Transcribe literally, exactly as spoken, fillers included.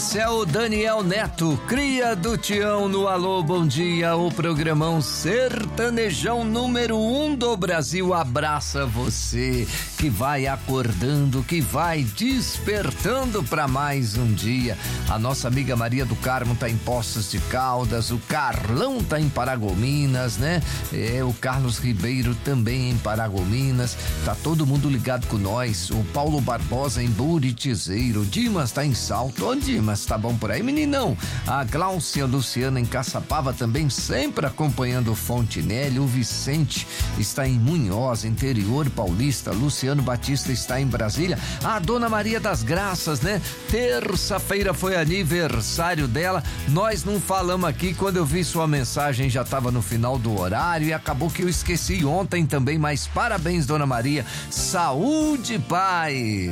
Esse é o Daniel Neto, cria do Tião no Alô Bom Dia, o programão sertanejão número um do Brasil. Abraça você que vai acordando, que vai despertando para mais um dia. A nossa amiga Maria do Carmo tá em Poços de Caldas, o Carlão tá em Paragominas, né? É, o Carlos Ribeiro também em Paragominas. Tá todo mundo ligado com nós. O Paulo Barbosa em Buritizeiro, o Dimas tá em Salto. Ô Dimas, tá bom por aí, meninão? A Gláucia Luciana em Caçapava também sempre acompanhando o Fontinelli. O Vicente está em Munhoz, interior paulista. Luciano Batista está em Brasília. A Dona Maria das Graças, né? Terça-feira foi aniversário dela. Nós não falamos aqui, quando eu vi sua mensagem já estava no final do horário e acabou que eu esqueci ontem também, mas parabéns, Dona Maria. Saúde e paz.